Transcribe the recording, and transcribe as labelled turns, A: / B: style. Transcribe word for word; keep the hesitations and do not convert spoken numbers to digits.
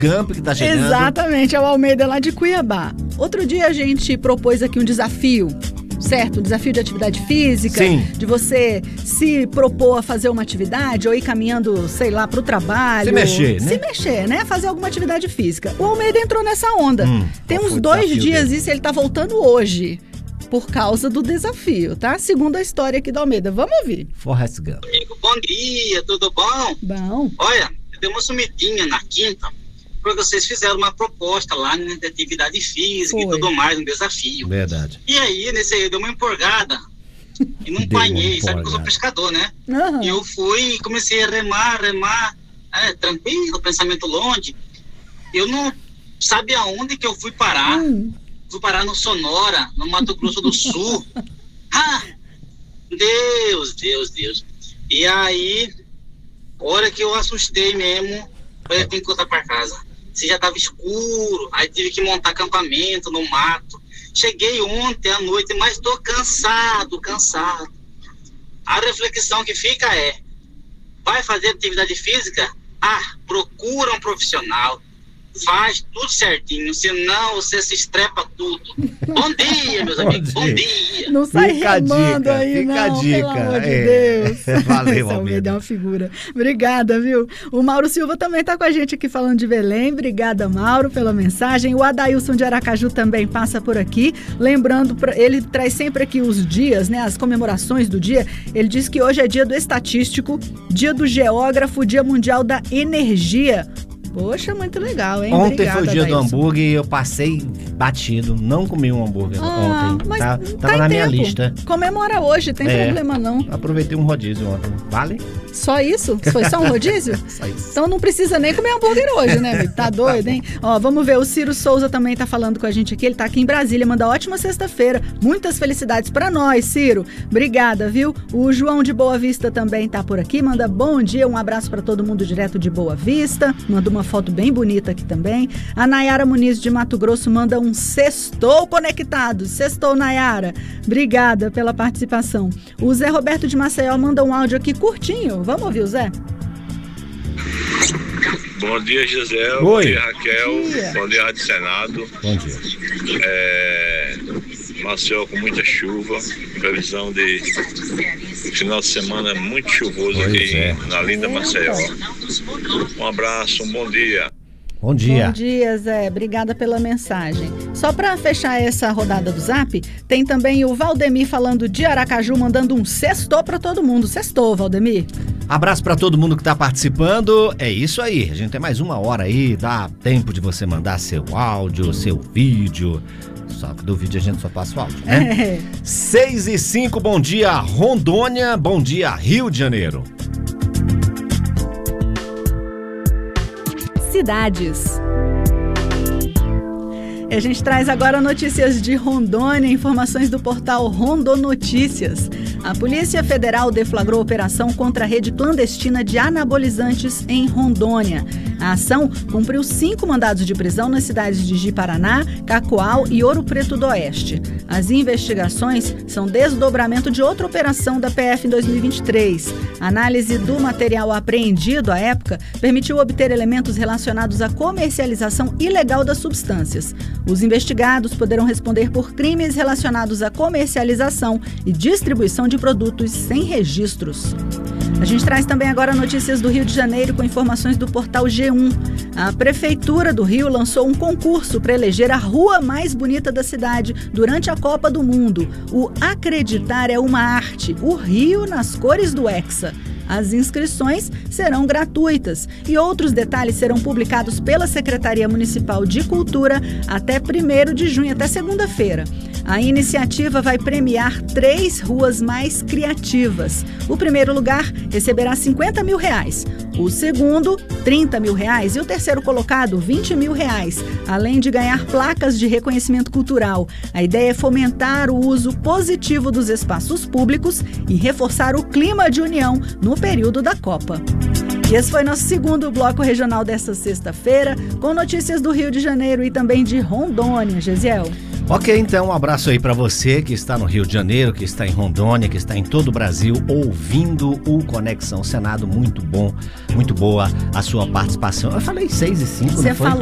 A: Gump que tá chegando.
B: Exatamente, é o Almeida lá de Cuiabá. Outro dia a gente propôs aqui um desafio, certo? Um desafio de atividade física.
A: Sim.
B: De você se propor a fazer uma atividade ou ir caminhando, sei lá, pro trabalho.
A: Se mexer, né?
B: Se mexer, né? Fazer alguma atividade física. O Almeida entrou nessa onda.
A: Hum,
B: Tem
A: qual
B: uns
A: foi o
B: dois
A: desafio
B: dias
A: dele?
B: isso, ele tá voltando hoje. Por causa do desafio, tá? Segundo a história aqui do Almeida. Vamos ouvir.
A: Forrest Gump.
C: Amigo, bom dia, tudo bom?
B: Bom.
C: Olha, eu dei uma sumidinha na quinta, porque vocês fizeram uma proposta lá, né, de atividade física
B: Foi.
C: e tudo mais, um desafio.
A: Verdade.
C: E aí, nesse aí, eu dei uma empolgada e não
A: Deu uma
C: apanhei, sabe que eu sou
A: empolgada.
C: pescador, né?
B: Aham.
C: E eu fui e comecei a remar, remar, é, tranquilo, pensamento longe. Eu não sabe aonde que eu fui parar.
B: Hum.
C: Fui parar no Sonora, no Mato Grosso do Sul. Ah, Deus, Deus, Deus. E aí, hora que eu assustei mesmo, foi eu tenho que voltar pra casa. Se já tava escuro, aí tive que montar acampamento no mato. Cheguei ontem à noite, mas tô cansado, cansado. A reflexão que fica é, vai fazer atividade física? Ah, procura um profissional. Faz tudo certinho, senão você se estrepa tudo. Bom dia, meus
A: Bom
C: amigos,
A: dia.
C: bom dia.
B: Não sai
A: Fica a
B: remando
A: dica,
B: aí,
A: fica
B: não,
A: a dica.
B: pelo amor de
A: É.
B: Deus.
A: Valeu,
B: Esse
A: Almeida.
B: Almeida é uma figura. Obrigada, viu? O Mauro Silva também tá com a gente aqui falando de Belém. Obrigada, Mauro, pela mensagem. O Adailson de Aracaju também passa por aqui. Lembrando, pra- ele traz sempre aqui os dias, né? As comemorações do dia. Ele diz que hoje é dia do estatístico, dia do geógrafo, dia mundial da energia. Poxa, muito legal, hein?
A: Ontem
B: Obrigada,
A: foi o dia do
B: Adailson.
A: hambúrguer e eu passei batido. Não comi um hambúrguer
B: Ah,
A: ontem.
B: mas
A: Tá-
B: tá
A: tava
B: em
A: na minha
B: tempo.
A: lista.
B: Comemora hoje, tem
A: É.
B: problema não.
A: Aproveitei um rodízio ontem. Vale?
B: Só isso? Foi só um rodízio?
A: Só isso.
B: Então não precisa nem comer hambúrguer hoje, né, amigo? Tá doido, hein? Ó, vamos ver, o Ciro Souza também tá falando com a gente aqui, ele tá aqui em Brasília, manda ótima sexta-feira, muitas felicidades pra nós, Ciro. Obrigada, viu? O João de Boa Vista também tá por aqui, manda bom dia, um abraço pra todo mundo direto de Boa Vista, manda uma foto bem bonita aqui também. A Nayara Muniz de Mato Grosso manda um sextou conectado, sextou, Nayara. Obrigada pela participação. O Zé Roberto de Maceió manda um áudio aqui curtinho, vamos ouvir o Zé?
D: Bom dia, Gisele.
A: Oi.
D: Bom dia, Raquel.
B: Bom dia.
D: Bom dia, Rádio Senado.
A: Bom dia.
D: É, Maceió com muita chuva. Previsão de final de semana muito chuvoso
A: Pois
D: aqui
A: é.
D: na linda Maceió. Um abraço, um bom dia.
A: Bom dia.
B: Bom dia, Zé. Obrigada pela mensagem. Só para fechar essa rodada do Zap, tem também o Valdemir falando de Aracaju, mandando um sextou para todo mundo. Sextou, Valdemir.
A: Abraço pra todo mundo que tá participando. É isso aí. A gente tem mais uma hora aí. Dá tempo de você mandar seu áudio, seu vídeo. Só que do vídeo a gente só passa o áudio, né?
B: É.
A: seis e cinco, bom dia Rondônia, bom dia Rio de Janeiro.
B: Cidades. E a gente traz agora notícias de Rondônia, informações do portal Rondonotícias. A Polícia Federal deflagrou operação contra a rede clandestina de anabolizantes em Rondônia. A ação cumpriu cinco mandados de prisão nas cidades de Ji-Paraná, Cacoal e Ouro Preto do Oeste. As investigações são desdobramento de outra operação da P F em dois mil e vinte e três. A análise do material apreendido à época permitiu obter elementos relacionados à comercialização ilegal das substâncias. Os investigados poderão responder por crimes relacionados à comercialização e distribuição de produtos sem registros. A gente traz também agora notícias do Rio de Janeiro com informações do portal G um. A Prefeitura do Rio lançou um concurso para eleger a rua mais bonita da cidade durante a Copa do Mundo. O Acreditar é uma Arte, o Rio nas cores do Hexa. As inscrições serão gratuitas e outros detalhes serão publicados pela Secretaria Municipal de Cultura até primeiro de junho, até segunda-feira. A iniciativa vai premiar três ruas mais criativas. O primeiro lugar receberá cinquenta mil reais, o segundo, trinta mil reais e o terceiro colocado, vinte mil reais, além de ganhar placas de reconhecimento cultural. A ideia é fomentar o uso positivo dos espaços públicos e reforçar o clima de união no período da Copa. E esse foi nosso segundo bloco regional desta sexta-feira, com notícias do Rio de Janeiro e também de Rondônia, Gesiel.
A: Ok, então um abraço aí pra você que está no Rio de Janeiro, que está em Rondônia, que está em todo o Brasil ouvindo o Conexão Senado. Muito bom, muito boa a sua participação. Eu falei seis e cinco,
B: Você
A: não foi?
B: falou